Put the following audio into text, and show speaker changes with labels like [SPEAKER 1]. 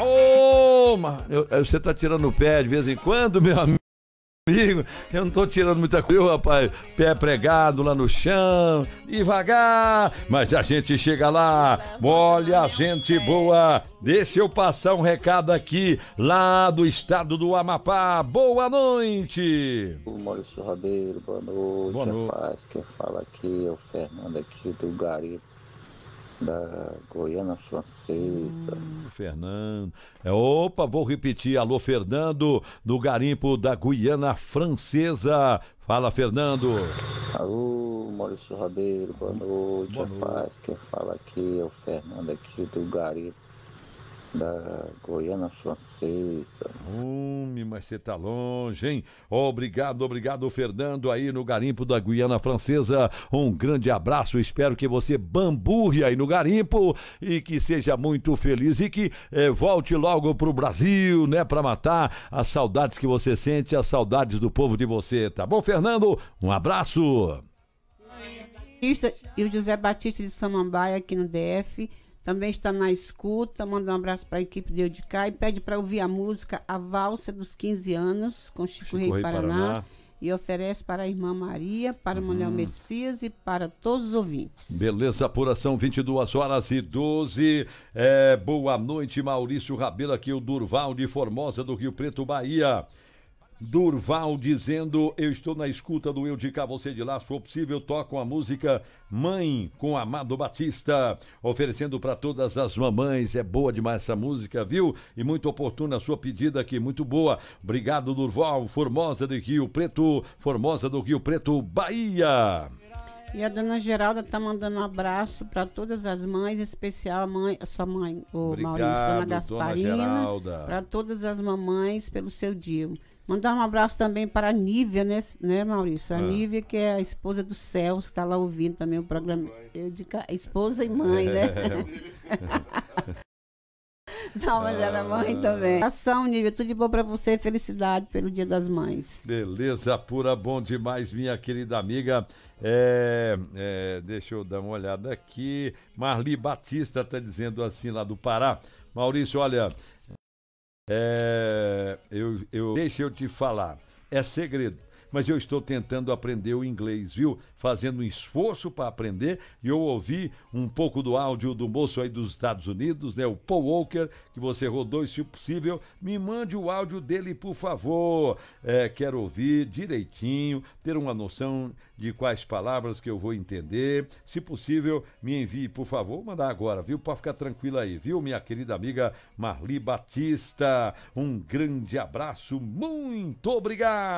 [SPEAKER 1] Ô, você tá tirando o pé de vez em quando, meu amigo? Eu não tô tirando muita coisa, rapaz. Pé pregado lá no chão, devagar, mas a gente chega lá. Olha, gente boa, deixa eu passar um recado aqui, lá do estado do Amapá. Boa noite.
[SPEAKER 2] O Maurício Rabelo, boa noite.
[SPEAKER 1] Boa noite.
[SPEAKER 2] Rapaz, quem fala aqui é o Fernando aqui do Garimpo da Goiânia Francesa.
[SPEAKER 1] Fernando. Opa, vou repetir. Alô, Fernando, do Garimpo da Guiana Francesa. Fala, Fernando.
[SPEAKER 2] Alô, Maurício Rabelo, boa noite.
[SPEAKER 1] Boa noite.
[SPEAKER 2] Rapaz, quem fala aqui é o Fernando aqui do Garimpo da Goiânia Francesa.
[SPEAKER 1] Mas você tá longe, hein? Obrigado, Fernando, aí no Garimpo da Guiana Francesa. Um grande abraço, espero que você bamburre aí no Garimpo e que seja muito feliz e que volte logo pro Brasil, né? Pra matar as saudades que você sente, as saudades do povo de você, tá bom, Fernando? Um abraço.
[SPEAKER 3] E o José Batista de Samambaia aqui no DF também está na escuta. Manda um abraço para a equipe de Eudicá e pede para ouvir a música A Valsa dos 15 Anos com Chico Rei Paraná e oferece para a irmã Maria, para o Manuel Messias e para todos os ouvintes.
[SPEAKER 1] Beleza, apuração 22h12. Boa noite, Maurício Rabelo, aqui o Durval de Formosa do Rio Preto, Bahia. Durval dizendo, eu estou na escuta do Eu de Cá, você de lá, se for possível, tocam a música Mãe com Amado Batista, oferecendo para todas as mamães. É boa demais essa música, viu? E muito oportuna a sua pedida aqui, muito boa. Obrigado, Durval, Formosa do Rio Preto, Bahia.
[SPEAKER 3] E a dona Geralda tá mandando um abraço para todas as mães, em especial a sua mãe, o Maurício, dona Gasparina, para todas as mamães pelo seu dia. Mandar um abraço também para a Nívia, né, Maurício? A Nívia, que é a esposa do Celso, que está lá ouvindo também o programa. Esposa e mãe, né? Não, mas ela é mãe também. Ação, Nívia, tudo de bom para você, felicidade pelo Dia das Mães.
[SPEAKER 1] Beleza, pura, bom demais, minha querida amiga. Deixa eu dar uma olhada aqui. Marli Batista está dizendo assim, lá do Pará. Maurício, olha... deixa eu te falar, é segredo, mas eu estou tentando aprender o inglês, viu? Fazendo um esforço para aprender, e eu ouvi um pouco do áudio do moço aí dos Estados Unidos, né? O Paul Walker, que você rodou, e se possível, me mande o áudio dele, por favor. Quero ouvir direitinho, ter uma noção de quais palavras que eu vou entender. Se possível, me envie, por favor. Vou mandar agora, viu? Pode ficar tranquila aí, viu, minha querida amiga Marli Batista? Um grande abraço, muito obrigado!